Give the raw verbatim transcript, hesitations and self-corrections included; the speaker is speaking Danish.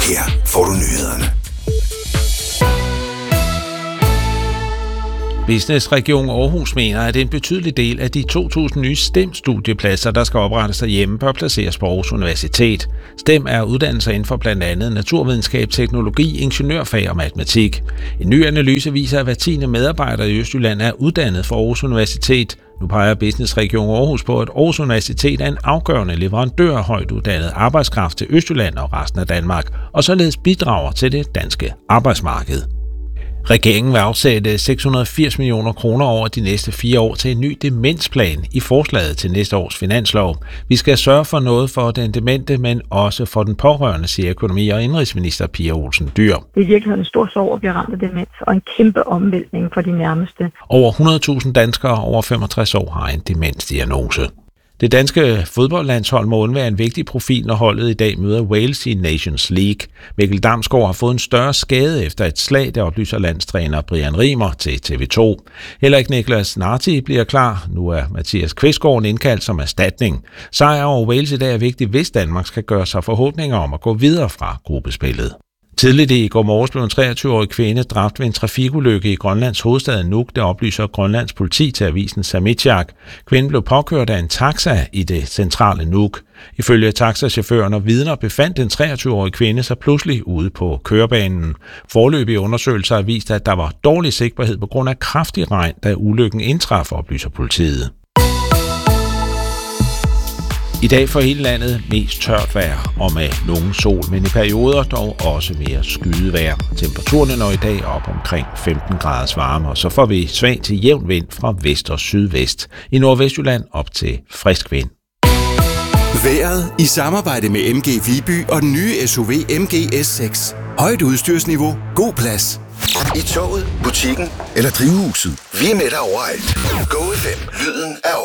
Her får du nyhederne. Business Region Aarhus mener, at en betydelig del af de to tusind nye STEM-studiepladser, der skal oprettes derhjemme, bør placeres på Aarhus Universitet. STEM er uddannelser inden for blandt andet naturvidenskab, teknologi, ingeniørfag og matematik. En ny analyse viser, at hver tiende medarbejder i Østjylland er uddannet for Aarhus Universitet. Nu peger Business Region Aarhus på, at Aarhus Universitet er en afgørende leverandør af højt uddannet arbejdskraft til Østjylland og resten af Danmark, og således bidrager til det danske arbejdsmarked. Regeringen vil afsætte seks hundrede og firs millioner kroner over de næste fire år til en ny demensplan i forslaget til næste års finanslov. Vi skal sørge for noget for den demente, men også for den pårørende, siger økonomi- og indenrigsminister Pia Olsen Dyhr. Det er i virkeligheden en stor sorg at blive ramt af demens, og en kæmpe omvæltning for de nærmeste. Over hundrede tusind danskere over femogtres år har en demensdiagnose. Det danske fodboldlandshold må undvære en vigtig profil, når holdet i dag møder Wales i Nations League. Mikkel Damsgaard har fået en større skade efter et slag, der oplyser landstræner Brian Rimer til T V to. Heller ikke Niklas Narti bliver klar. Nu er Mathias Kvistgaard indkaldt som erstatning. Sejr over Wales i dag er vigtigt, hvis Danmark skal gøre sig forhåbninger om at gå videre fra gruppespillet. Tidligt i går morges blev en treogtyve-årig kvinde dræbt ved en trafikulykke i Grønlands hovedstad Nuuk, der oplyser Grønlands politi til avisen Samitsiaq. Kvinden blev påkørt af en taxa i det centrale Nuuk. Ifølge taxachaufføren og vidner befandt den treogtyve-årige kvinde sig pludselig ude på kørebanen. Foreløbige undersøgelser har vist, at der var dårlig sigtbarhed på grund af kraftig regn, da ulykken indtraf, oplyser politiet. I dag for hele landet mest tørt vejr og med nogen sol, men i perioder dog også mere skydevejr. Temperaturerne når i dag op omkring femten graders varme, og så får vi svag til jævn vind fra vest og sydvest. I Nordvestjylland op til frisk vind. Vejret i samarbejde med M G Viby og den nye S U V M G S seks. Højt udstyrsniveau, god plads. I toget, butikken eller drivhuset. Vi er med dig overalt. Go F M, lyden af